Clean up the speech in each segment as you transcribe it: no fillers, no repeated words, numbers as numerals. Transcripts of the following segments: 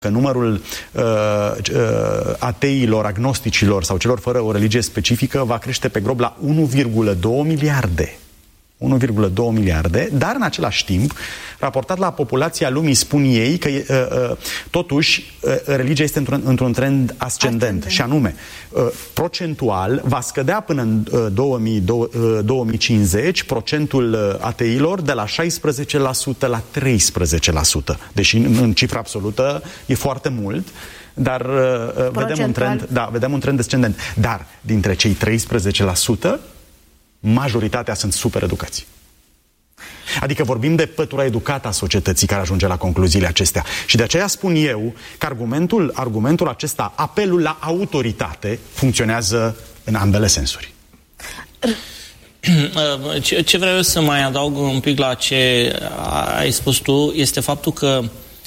că numărul ateilor, agnosticilor sau celor fără o religie specifică va crește pe glob la 1,2 miliarde. 1,2 miliarde, dar în același timp, raportat la populația lumii, spun ei că totuși religia este într-un trend ascendent, și anume, procentual va scădea până în 2050 procentul ateilor de la 16% la 13%. Deși în cifra absolută e foarte mult, dar vedem un trend descendent. Dar dintre cei 13%, majoritatea sunt super educați. Adică vorbim de pătura educată a societății care ajunge la concluziile acestea. Și de aceea spun eu că argumentul acesta, apelul la autoritate, funcționează în ambele sensuri. Ce vreau eu să mai adaug un pic la ce ai spus tu este faptul că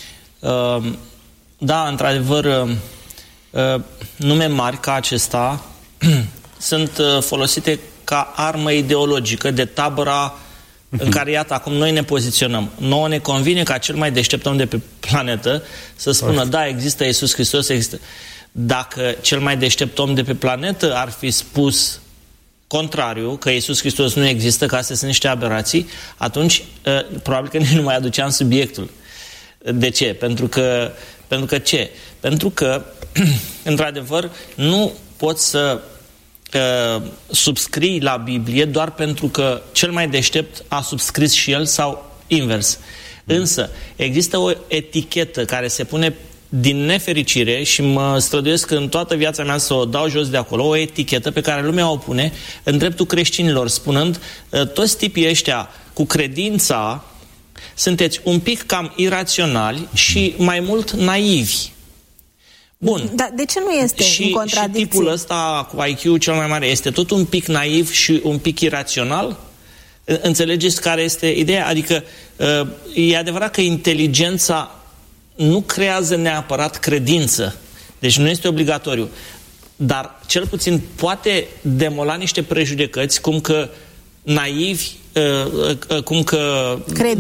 da, într-adevăr, nume mari ca acesta sunt folosite ca armă ideologică de tabăra în care, iată, acum noi ne poziționăm. Nouă ne convine ca cel mai deștept om de pe planetă să spună, da, există Iisus Hristos, există. Dacă cel mai deștept om de pe planetă ar fi spus contrariu, că Iisus Hristos nu există, că astea sunt niște aberații, atunci probabil că nici nu mai aduceam subiectul. De ce? Pentru că ce? Pentru că, într-adevăr, nu poți să subscrii la Biblie doar pentru că cel mai deștept a subscris și el sau invers. Însă există o etichetă care se pune din nefericire și mă străduiesc în toată viața mea să o dau jos de acolo, o etichetă pe care lumea o pune în dreptul creștinilor, spunând toți tipii ăștia cu credința sunteți un pic cam iraționali și mai mult naivi. Bun. Dar de ce nu este în contradicție? Și tipul ăsta cu IQ cel mai mare este tot un pic naiv și un pic irațional? Înțelegeți care este ideea? Adică e adevărat că inteligența nu creează neapărat credință. Deci nu este obligatoriu. Dar cel puțin poate demola niște prejudecăți, cum că naivi, cum că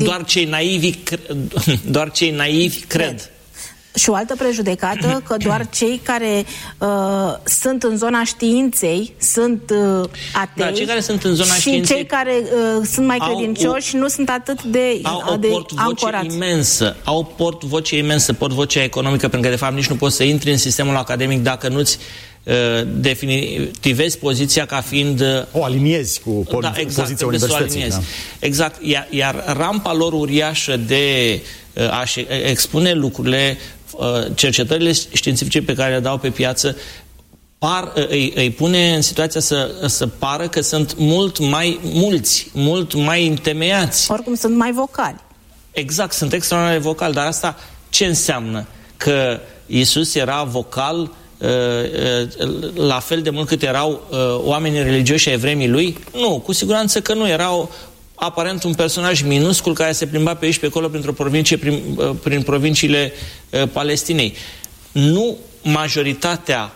doar cei naivi cred. Și o altă prejudecată, că doar cei care sunt în zona științei sunt atei, da, cei care sunt în zona științei, cei care sunt mai credincioși nu sunt atât de ancorați. Au port-voce imensă, port-vocea economică, pentru că de fapt nici nu poți să intri în sistemul academic dacă nu-ți definitivezi poziția ca fiind... O aliniezi cu poziția universității. Da. Exact. Iar rampa lor uriașă de a-și expune lucrurile, cercetările științifice pe care le dau pe piață, îi pune în situația să pară că sunt mult mai întemeiați. Oricum sunt mai vocali. Exact, sunt extraordinar de vocali, dar asta ce înseamnă? Că Iisus era vocal la fel de mult cât erau oamenii religioși ai vremii lui? Nu, cu siguranță că nu. Erau aparent un personaj minuscul care se plimba pe aici pe acolo printr-o provincie, prin provinciile Palestinei. Nu majoritatea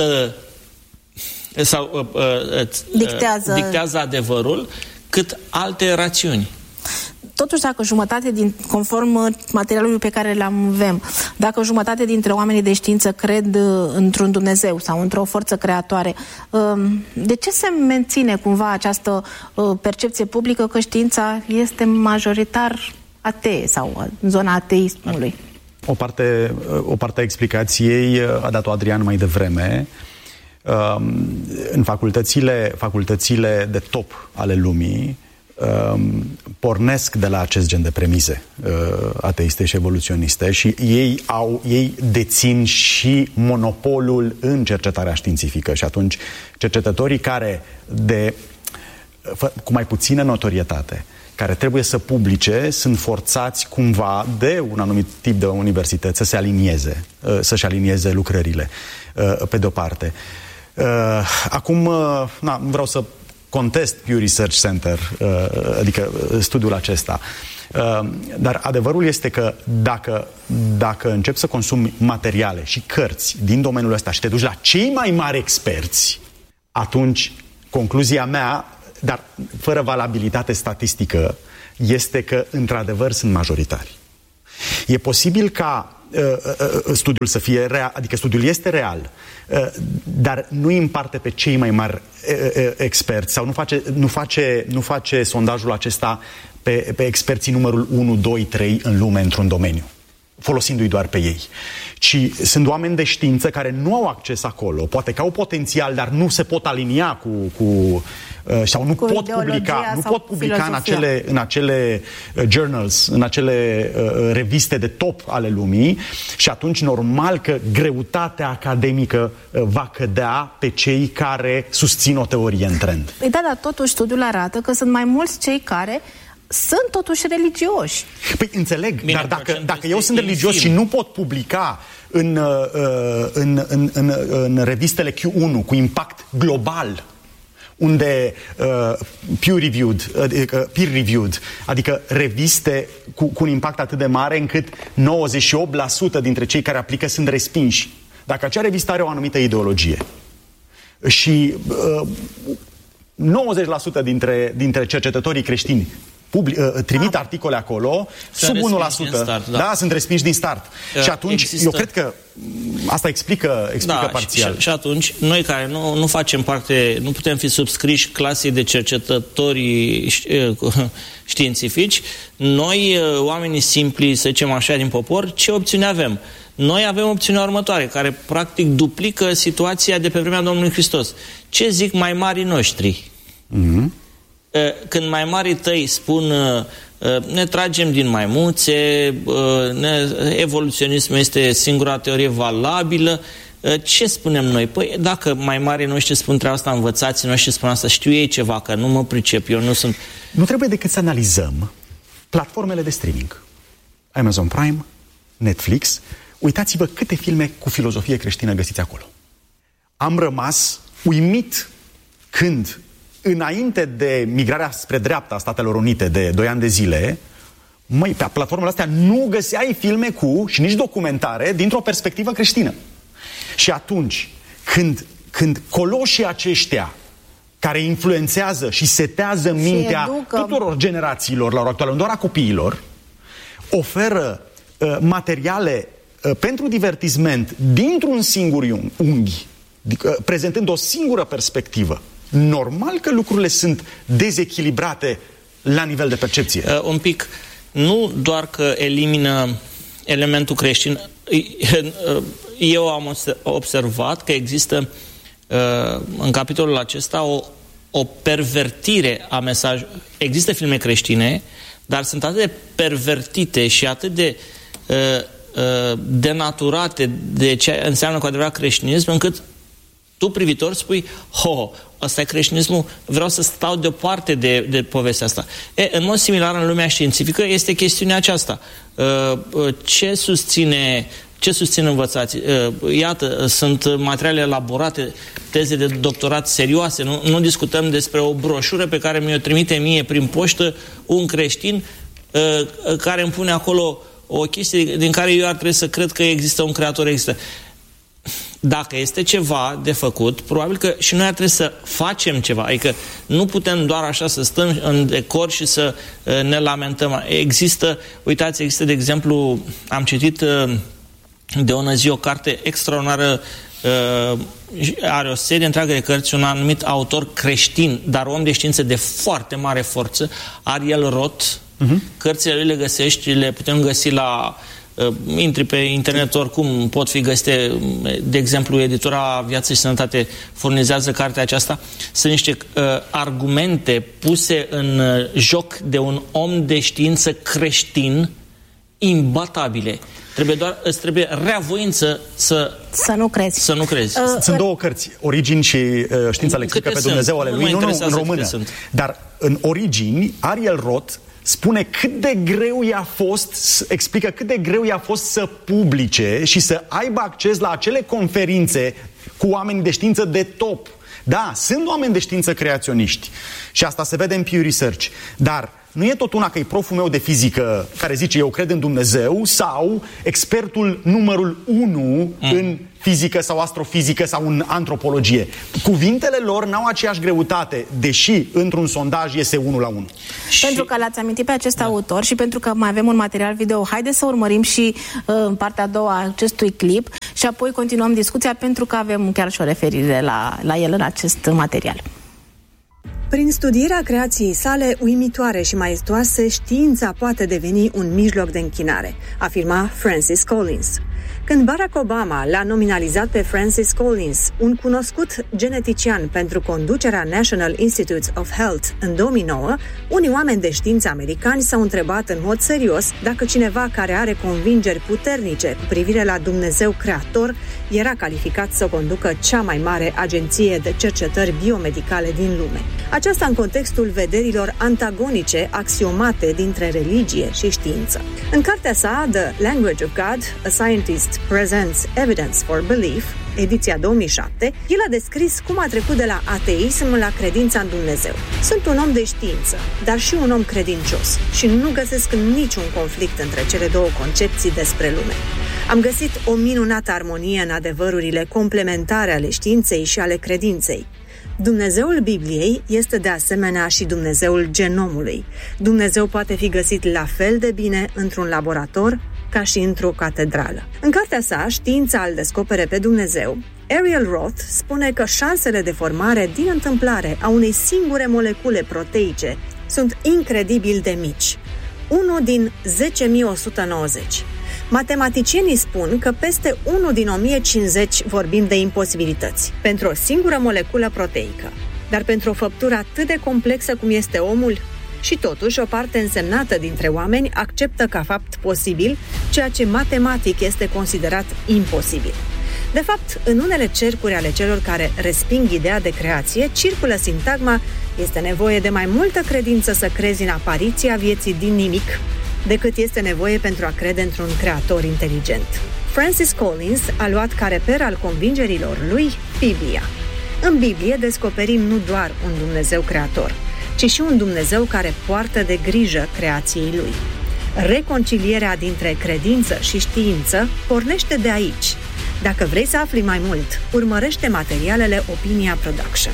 dictează adevărul, cât alte rațiuni. Totuși, dacă conform materialului pe care l-am avem, dacă jumătate dintre oamenii de știință cred într-un Dumnezeu sau într-o forță creatoare, de ce se menține cumva această percepție publică că știința este majoritar atee sau în zona ateismului? O parte a explicației a dat-o Adrian mai devreme. În facultățile de top ale lumii pornesc de la acest gen de premize ateiste și evoluționiste și ei dețin și monopolul în cercetarea științifică și atunci cercetătorii care cu mai puțină notorietate, care trebuie să publice, sunt forțați cumva de un anumit tip de universități să-și alinieze lucrările, pe de-o parte. Acum, nu vreau să contest Pew Research Center, adică studiul acesta. Dar adevărul este că dacă începi să consumi materiale și cărți din domeniul ăsta și te duci la cei mai mari experți, atunci concluzia mea, dar fără valabilitate statistică, este că într-adevăr sunt majoritari. E posibil ca studiul să fie real, adică studiul este real, dar nu îi împarte pe cei mai mari experți sau nu face sondajul acesta pe experții numărul 1, 2, 3 în lume într-un domeniu, folosindu-i doar pe ei. Ci sunt oameni de știință care nu au acces acolo, poate că au potențial, dar nu se pot alinia sau nu pot publica în acele journals, în acele reviste de top ale lumii, și atunci normal că greutatea academică va cădea pe cei care susțin o teorie în trend. Păi da, dar totuși studiul arată că sunt mai mulți cei care sunt totuși religioși. Păi înțeleg, bine, dar dacă eu sunt religios și nu pot publica în revistele Q1 cu impact global, unde peer-reviewed, adică reviste cu un impact atât de mare încât 98% dintre cei care aplică sunt respinși. Dacă acea revistă are o anumită ideologie și 90% dintre cercetătorii creștini trimit articole acolo, sub 1%, sunt respinși din start. Și atunci, eu cred că asta explică parțial. Și atunci, noi care nu facem parte, nu putem fi subscriși clasei de cercetători științifici, noi, oamenii simpli, să zicem așa, din popor, ce opțiune avem? Noi avem opțiunea următoare, care practic duplică situația de pe vremea Domnului Hristos. Ce zic mai marii noștri? Când mai marii tăi spun ne tragem din maimuțe, evoluționismul este singura teorie valabilă, ce spunem noi? Păi dacă mai marii noștri spun treaba asta, învățații noștri spun asta, știu ei ceva, că nu mă pricep, eu nu sunt... Nu trebuie decât să analizăm platformele de streaming. Amazon Prime, Netflix. Uitați-vă câte filme cu filozofie creștină găsiți acolo. Am rămas uimit când, înainte de migrarea spre dreapta a Statelor Unite de 2 ani de zile, pe platformele astea nu găseai filme și nici documentare dintr-o perspectivă creștină. Și atunci, când coloșii aceștia care influențează și setează mintea tuturor generațiilor la ora actuală, nu doar a copiilor, oferă materiale pentru divertisment dintr-un singur unghi, prezentând o singură perspectivă, normal că lucrurile sunt dezechilibrate la nivel de percepție. Un pic, nu doar că elimină elementul creștin, eu am observat că există în capitolul acesta o pervertire a mesajului. Există filme creștine, dar sunt atât de pervertite și atât de denaturate de ce înseamnă cu adevărat creștinism, încât tu, privitor, spui, ăsta e creștinismul, vreau să stau deoparte de povestea asta. În mod similar, în lumea științifică, este chestiunea aceasta. Ce susțin învățații? Iată, sunt materiale elaborate, teze de doctorat serioase, nu discutăm despre o broșură pe care mi-o trimite mie prin poștă un creștin care îmi pune acolo o chestie din care eu ar trebui să cred că există un creator, există. Dacă este ceva de făcut, probabil că și noi ar trebui să facem ceva. Adică nu putem doar așa să stăm în decor și să ne lamentăm. Există, de exemplu, am citit de o zi o carte extraordinară, are o serie întreagă de cărți, un anumit autor creștin, dar om de știință de foarte mare forță, Ariel Roth. Cărțile lui le găsești, le putem găsi intri pe internet, oricum pot fi găsite, de exemplu, editura Viață și Sănătate furnizează cartea aceasta. Sunt niște argumente puse în joc de un om de știință creștin imbatabile. Îți trebuie reavoință să nu crezi. Sunt două cărți, Origini și Știința le explică pe Dumnezeu ale lui, nu în română. Dar în Origini, Ariel Roth spune cât de greu explică cât de greu i-a fost să publice și să aibă acces la acele conferințe cu oameni de știință de top. Da, sunt oameni de știință creaționiști și asta se vede în Pew Research, dar nu e tot una că e proful meu de fizică care zice eu cred în Dumnezeu sau expertul numărul 1 în fizică sau astrofizică sau în antropologie. Cuvintele lor n-au aceeași greutate, deși într-un sondaj iese 1 la 1. Pentru că l-ați amintit pe acest autor și pentru că mai avem un material video, haideți să urmărim și în partea a doua a acestui clip și apoi continuăm discuția pentru că avem chiar și o referire la el în acest material. Prin studierea creației sale uimitoare și maestoase, știința poate deveni un mijloc de închinare, afirma Francis Collins. Când Barack Obama l-a nominalizat pe Francis Collins, un cunoscut genetician pentru conducerea National Institutes of Health în 2009, unii oameni de știință americani s-au întrebat în mod serios dacă cineva care are convingeri puternice cu privire la Dumnezeu creator era calificat să conducă cea mai mare agenție de cercetări biomedicale din lume. Aceasta în contextul vederilor antagonice axiomate dintre religie și știință. În cartea sa, The Language of God, A Scientist Presents Evidence for Belief, ediția 2007, el a descris cum a trecut de la ateism la credința în Dumnezeu. Sunt un om de știință, dar și un om credincios și nu găsesc niciun conflict între cele două concepții despre lume. Am găsit o minunată armonie în adevărurile complementare ale științei și ale credinței. Dumnezeul Bibliei este de asemenea și Dumnezeul genomului. Dumnezeu poate fi găsit la fel de bine într-un laborator ca și într-o catedrală. În cartea sa, Știința îl descopere pe Dumnezeu, Ariel Roth spune că șansele de formare din întâmplare a unei singure molecule proteice sunt incredibil de mici. 1 din 10.190. Matematicienii spun că peste 1 din 1050 vorbim de imposibilități pentru o singură moleculă proteică. Dar pentru o făptură atât de complexă cum este omul, și totuși o parte însemnată dintre oameni acceptă ca fapt posibil ceea ce matematic este considerat imposibil. De fapt, în unele cercuri ale celor care resping ideea de creație, circulă sintagma: este nevoie de mai multă credință să crezi în apariția vieții din nimic decât este nevoie pentru a crede într-un creator inteligent. Francis Collins a luat ca reper al convingerilor lui Biblia. În Biblie descoperim nu doar un Dumnezeu creator, ci și un Dumnezeu care poartă de grijă creației lui. Reconcilierea dintre credință și știință pornește de aici. Dacă vrei să afli mai mult, urmărește materialele Opinia Production.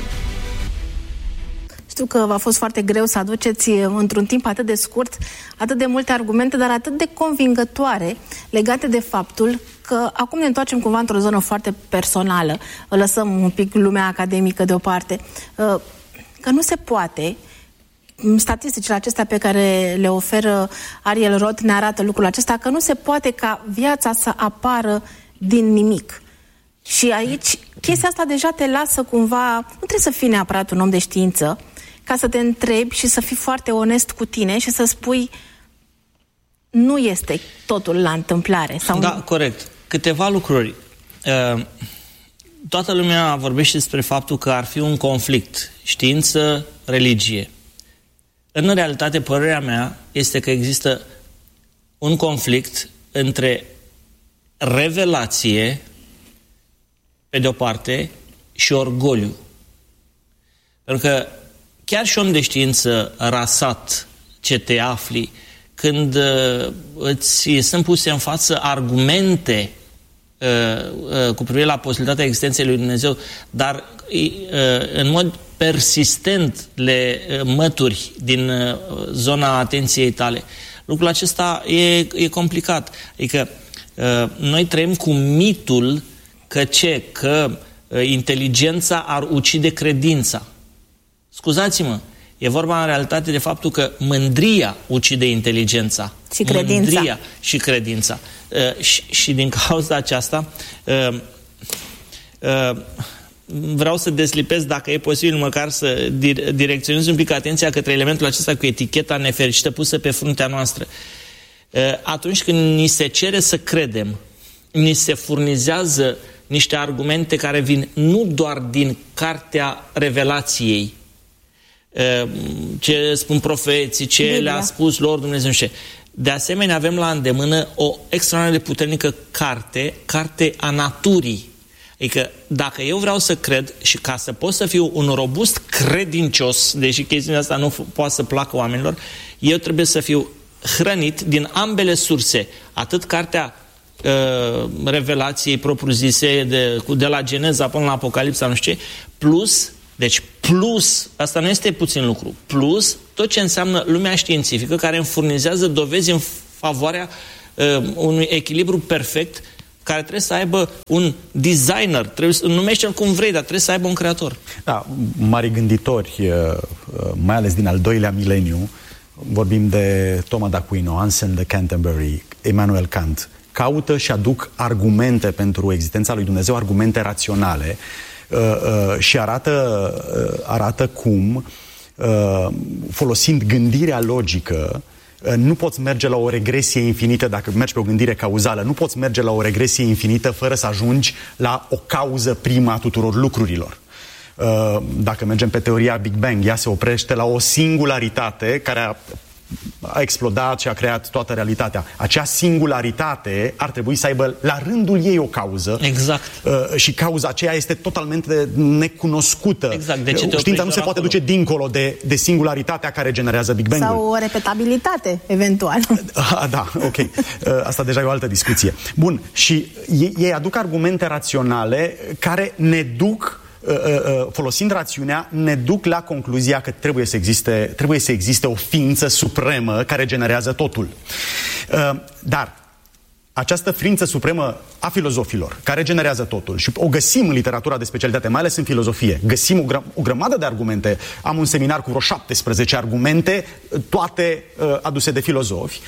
Știu că v-a fost foarte greu să aduceți într-un timp atât de scurt atât de multe argumente, dar atât de convingătoare legate de faptul că acum ne întoarcem cumva într-o zonă foarte personală, lăsăm un pic lumea academică deoparte, că nu se poate. Statisticile acestea pe care le oferă Ariel Roth ne arată lucrul acesta, că nu se poate ca viața să apară din nimic. Și aici chestia asta deja te lasă cumva, nu trebuie să fii neapărat un om de știință ca să te întrebi și să fii foarte onest cu tine și să spui nu este totul la întâmplare. Sau da, corect. Câteva lucruri. Toată lumea vorbește despre faptul că ar fi un conflict știință-religie. În realitate, părerea mea este că există un conflict între revelație, pe de-o parte, și orgoliu. Pentru că chiar și om de știință rasat ce te afli, când îți sunt puse în față argumente cu privire la posibilitatea existenței lui Dumnezeu, dar în mod persistent le mături din zona atenției tale, lucrul acesta e complicat. Adică noi trăim cu mitul că inteligența ar ucide credința. Scuzați-mă, e vorba în realitate de faptul că mândria ucide inteligența. Și credința. Mândria și credința. Și din cauza aceasta vreau să deslipesc, dacă e posibil, măcar să direcționez un pic atenția către elementul acesta cu eticheta nefericită pusă pe fruntea noastră. Atunci când ni se cere să credem, ni se furnizează niște argumente care vin nu doar din cartea revelației, ce spun profeții, ce Biblia le-a spus lor Dumnezeu. De asemenea, avem la îndemână o extraordinar de puternică carte a naturii. Adică dacă eu vreau să cred și ca să pot să fiu un robust credincios, deși chestiunea asta nu poate să placă oamenilor, eu trebuie să fiu hrănit din ambele surse, atât cartea Revelației propriu-zise de la Geneza până la Apocalipsa, nu știu ce, plus, asta nu este puțin lucru, plus tot ce înseamnă lumea științifică care îmi furnizează dovezi în favoarea unui echilibru perfect care trebuie să aibă un designer, numește-l cum vrei, dar trebuie să aibă un creator. Da, mari gânditori, mai ales din al doilea mileniu, vorbim de Thomas d'Aquino, Anselm de Canterbury, Immanuel Kant, caută și aduc argumente pentru existența lui Dumnezeu, argumente raționale, și arată cum, folosind gândirea logică, nu poți merge la o regresie infinită dacă mergi pe o gândire cauzală. Nu poți merge la o regresie infinită fără să ajungi la o cauză primă a tuturor lucrurilor. Dacă mergem pe teoria Big Bang, ea se oprește la o singularitate care a explodat și a creat toată realitatea. Acea singularitate ar trebui să aibă la rândul ei o cauză. Exact. Și cauza aceea este totalmente necunoscută. Exact. De ce știința nu se poate duce dincolo de singularitatea care generează Big Bang-ul. Sau o repetabilitate, eventual. Da, ok. Asta deja e o altă discuție. Bun, și ei aduc argumente raționale care ne duc, folosind rațiunea, ne duc la concluzia că trebuie să existe o ființă supremă care generează totul. Dar această ființă supremă a filozofilor, care generează totul, și o găsim în literatura de specialitate, mai ales în filozofie, găsim o grămadă de argumente. Am un seminar cu vreo 17 argumente, toate aduse de filozofi.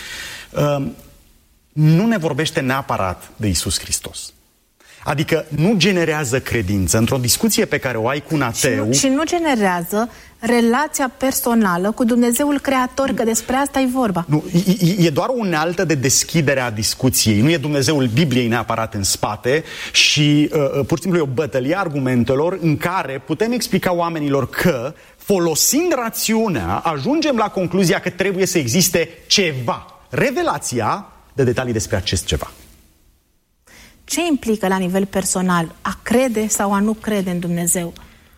Nu ne vorbește neapărat de Iisus Hristos. Adică nu generează credință într-o discuție pe care o ai cu un ateu. Și nu generează relația personală cu Dumnezeul Creator, că despre asta e vorba. Nu, e doar o unealtă de deschidere a discuției. Nu e Dumnezeul Bibliei neapărat în spate și pur și simplu e o bătălie a argumentelor în care putem explica oamenilor că, folosind rațiunea, ajungem la concluzia că trebuie să existe ceva. Revelația de detalii despre acest ceva. Ce implică la nivel personal a crede sau a nu crede în Dumnezeu?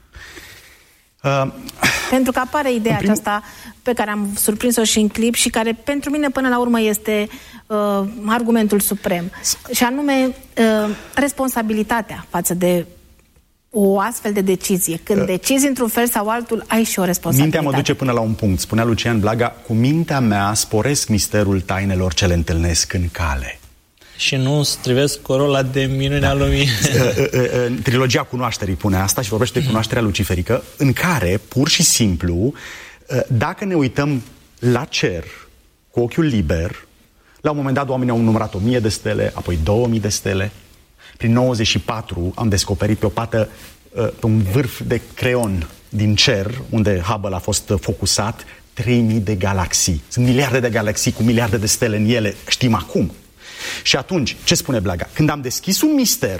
Pentru că apare ideea aceasta pe care am surprins-o și în clip și care pentru mine până la urmă este argumentul suprem. Și anume responsabilitatea față de o astfel de decizie. Când decizi într-un fel sau altul, ai și o responsabilitate. Mintea mă duce până la un punct. Spunea Lucian Blaga, cu mintea mea sporesc misterul tainelor ce le întâlnesc în cale. Și nu strivesc corola de minunea lumii. Trilogia cunoașterii pune asta și vorbește de cunoașterea luciferică, în care, pur și simplu, dacă ne uităm la cer cu ochiul liber, la un moment dat oamenii au numărat 1000 de stele, apoi 2000 de stele. Prin 94 am descoperit pe o pată, pe un vârf de creion din cer, unde Hubble a fost focusat, 3000 de galaxii. Sunt miliarde de galaxii cu miliarde de stele în ele, știm acum. Și atunci, ce spune Blaga? Când am deschis un mister,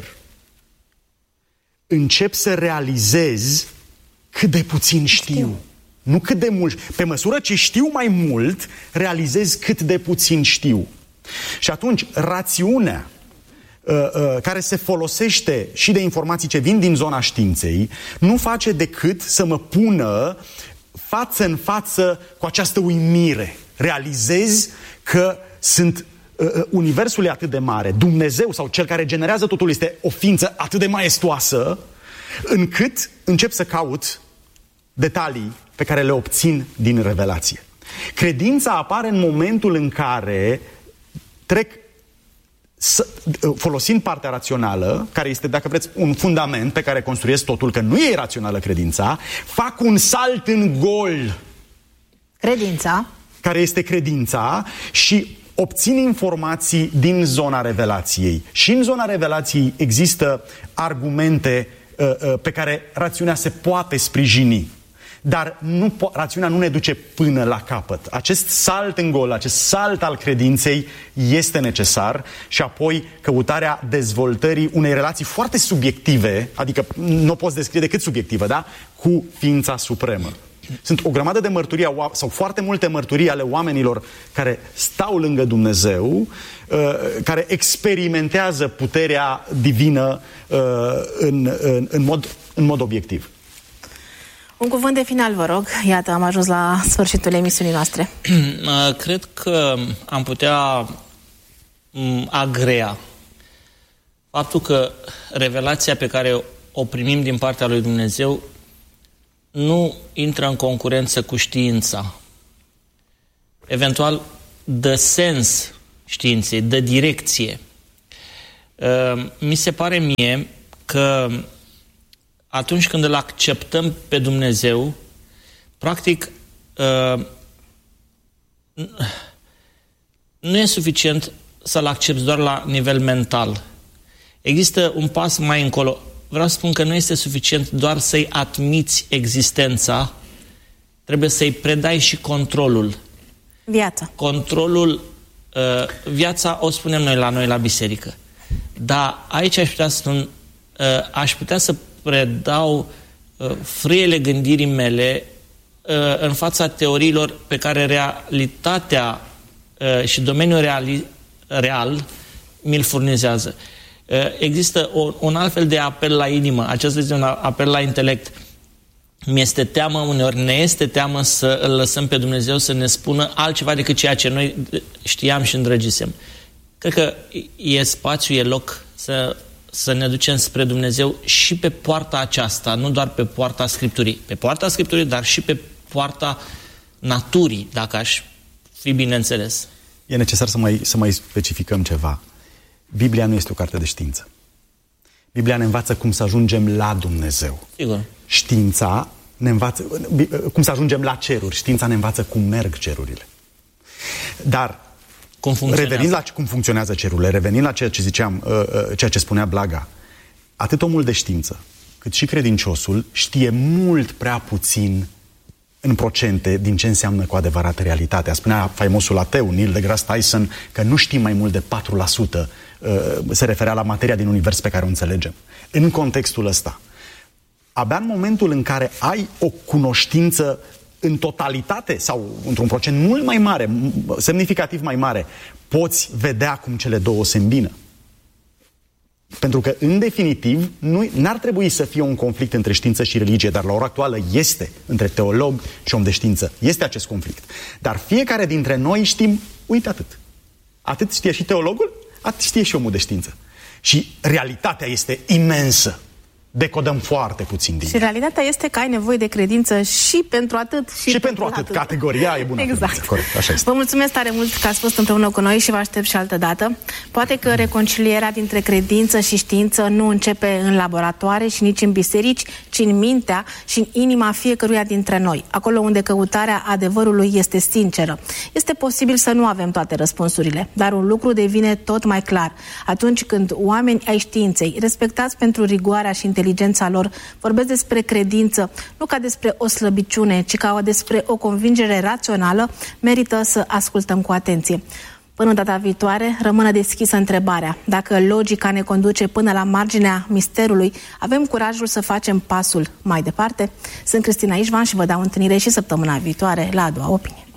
încep să realizez cât de puțin știu. Nu cât de mult. Pe măsură ce știu mai mult, realizez cât de puțin știu. Și atunci, rațiunea care se folosește și de informații ce vin din zona științei, nu face decât să mă pună față în față cu această uimire. Realizez că universul e atât de mare, Dumnezeu sau cel care generează totul este o ființă atât de maestoasă, încât încep să caut detalii pe care le obțin din revelație. Credința apare în momentul în care folosind partea rațională, care este, dacă vreți, un fundament pe care construiesc totul, că nu e rațională credința, fac un salt în gol. Credința. Care este credința și obțin informații din zona revelației. Și în zona revelației există argumente pe care rațiunea se poate sprijini. Dar rațiunea nu ne duce până la capăt. Acest salt în gol, acest salt al credinței este necesar și apoi căutarea dezvoltării unei relații foarte subiective, adică nu o poți descrie decât subiectivă, da? Cu ființa supremă. Sunt o grămadă de mărturii sau foarte multe mărturii ale oamenilor care stau lângă Dumnezeu, care experimentează puterea divină în mod obiectiv. Un cuvânt de final, vă rog. Iată, am ajuns la sfârșitul emisiunii noastre. Cred că am putea agrea faptul că revelația pe care o primim din partea lui Dumnezeu nu intră în concurență cu știința. Eventual, dă sens științei, dă direcție. Mi se pare mie că atunci când îl acceptăm pe Dumnezeu, practic, nu e suficient să-L accepți doar la nivel mental. Există un pas mai încolo. Vreau să spun că nu este suficient doar să-i admiți existența, trebuie să-i predai și controlul. Viața. Controlul, viața o spunem noi la biserică. Dar aici aș putea să predau frâiele gândirii mele în fața teoriilor pe care realitatea și domeniul real mi-l furnizează. Există un alt fel de apel la inimă. Acesta este un apel la intelect. Mi-este teamă uneori, ne este teamă să îl lăsăm pe Dumnezeu să ne spună altceva decât ceea ce noi știam și îndrăgisem. Cred că e spațiu, e loc să ne ducem spre Dumnezeu și pe poarta aceasta, nu doar pe poarta Scripturii. Pe poarta Scripturii, dar și pe poarta naturii, dacă aș fi bine înțeles. E necesar să mai specificăm ceva. Biblia nu este o carte de știință. Biblia ne învață cum să ajungem la Dumnezeu. Sigur. Știința ne învață cum să ajungem la ceruri. Știința ne învață cum merg cerurile. Dar revenind la cum funcționează cerurile, revenind la ceea ce ziceam, ceea ce spunea Blaga, atât omul de știință, cât și credinciosul știe mult prea puțin în procente din ce înseamnă cu adevărat realitatea. Spunea faimosul ateu Neil deGrasse Tyson că nu știm mai mult de 4%, se referea la materia din univers pe care o înțelegem. În contextul ăsta, abia în momentul în care ai o cunoștință în totalitate sau într-un procent mult mai mare, semnificativ mai mare, poți vedea cum cele două se îmbină. Pentru că, în definitiv, n-ar trebui să fie un conflict între știință și religie, dar la ora actuală este, între teolog și om de știință. Este acest conflict. Dar fiecare dintre noi știm, uite atât. Atât știe și teologul, atât știe și omul de știință. Și realitatea este imensă. Decodăm foarte puțin din Și realitatea este că ai nevoie de credință și pentru atât și pentru atât. Categoria e bună. Exact. Corect, așa este. Vă mulțumesc tare mult că ați fost împreună cu noi și vă aștept și altă dată. Poate că reconcilierea dintre credință și știință nu începe în laboratoare și nici în biserici, ci în mintea și în inima fiecăruia dintre noi, acolo unde căutarea adevărului este sinceră. Este posibil să nu avem toate răspunsurile, dar un lucru devine tot mai clar. Atunci când oameni ai științei, respectați pentru rigoarea și inteligența lor, vorbesc despre credință, nu ca despre o slăbiciune, ci ca despre o convingere rațională, merită să ascultăm cu atenție. Până data viitoare, rămână deschisă întrebarea. Dacă logica ne conduce până la marginea misterului, avem curajul să facem pasul mai departe? Sunt Cristina Ișvan și vă dau întâlnire și săptămâna viitoare la A Doua Opinie.